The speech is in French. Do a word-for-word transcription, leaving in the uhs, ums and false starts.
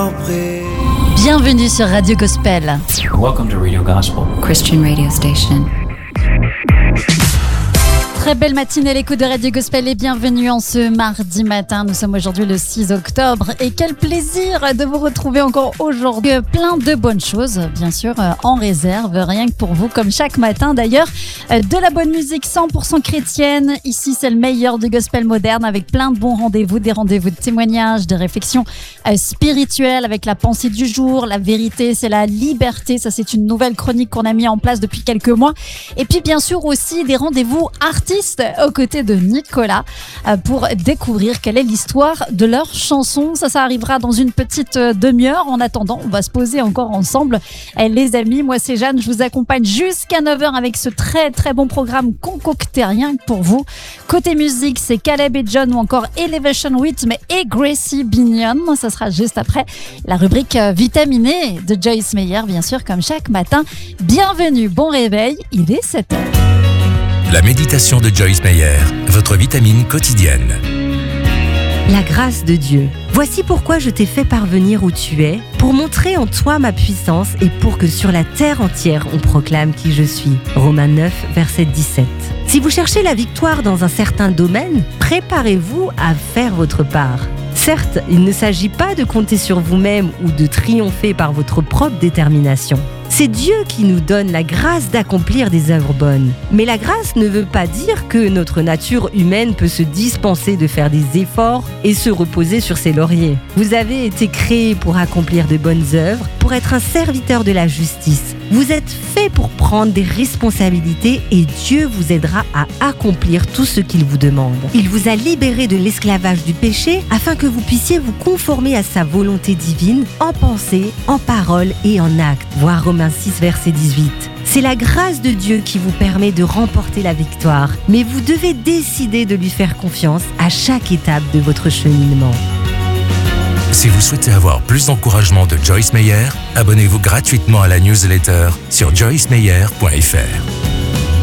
prie. Bienvenue sur Radio Gospel. Welcome to Radio Gospel, Christian radio station. Très belle matinée à l'écoute de Radio Gospel et bienvenue en ce mardi matin. Nous sommes aujourd'hui le six octobre et quel plaisir de vous retrouver encore aujourd'hui. Plein de bonnes choses, bien sûr, en réserve, rien que pour vous, comme chaque matin d'ailleurs. De la bonne musique cent pour cent chrétienne. Ici, c'est le meilleur du gospel moderne avec plein de bons rendez-vous, des rendez-vous de témoignages, des réflexions spirituelles avec la pensée du jour. La vérité, c'est la liberté. Ça, c'est une nouvelle chronique qu'on a mis en place depuis quelques mois. Et puis, bien sûr, aussi des rendez-vous artistiques aux côtés de Nicolas pour découvrir quelle est l'histoire de leur chanson. Ça, ça arrivera dans une petite demi-heure. En attendant, on va se poser encore ensemble. Les amis, moi c'est Jeanne, je vous accompagne jusqu'à neuf heures avec ce très très bon programme concocté rien que pour vous. Côté musique, c'est Caleb et John ou encore Elevation Rhythm et Gracie Binion. Ça sera juste après la rubrique vitaminée de Joyce Meyer, bien sûr, comme chaque matin. Bienvenue, bon réveil, il est sept heures. La méditation de Joyce Meyer, votre vitamine quotidienne. La grâce de Dieu. Voici pourquoi je t'ai fait parvenir où tu es, pour montrer en toi ma puissance et pour que sur la terre entière on proclame qui je suis. Romains neuf, verset dix-sept. Si vous cherchez la victoire dans un certain domaine, préparez-vous à faire votre part. Certes, il ne s'agit pas de compter sur vous-même ou de triompher par votre propre détermination. C'est Dieu qui nous donne la grâce d'accomplir des œuvres bonnes. Mais la grâce ne veut pas dire que notre nature humaine peut se dispenser de faire des efforts et se reposer sur ses lauriers. Vous avez été créé pour accomplir de bonnes œuvres, pour être un serviteur de la justice. Vous êtes fait pour prendre des responsabilités et Dieu vous aidera à accomplir tout ce qu'il vous demande. Il vous a libéré de l'esclavage du péché afin que vous puissiez vous conformer à sa volonté divine en pensée, en parole et en acte. Voir Romains six, verset dix-huit. C'est la grâce de Dieu qui vous permet de remporter la victoire, mais vous devez décider de lui faire confiance à chaque étape de votre cheminement. Si vous souhaitez avoir plus d'encouragement de Joyce Meyer, abonnez-vous gratuitement à la newsletter sur joyce meyer point f r.